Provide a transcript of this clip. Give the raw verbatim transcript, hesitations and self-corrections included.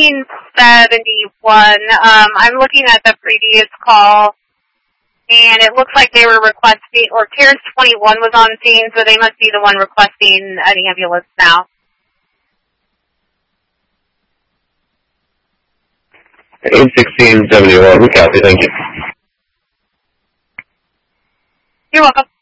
sixteen seventy-one. Um, I'm looking at the previous call, and it looks like they were requesting, or Terrace twenty-one was on scene, so they must be the one requesting an ambulance now. eight sixteen seventy-one, copy, thank you. You're welcome.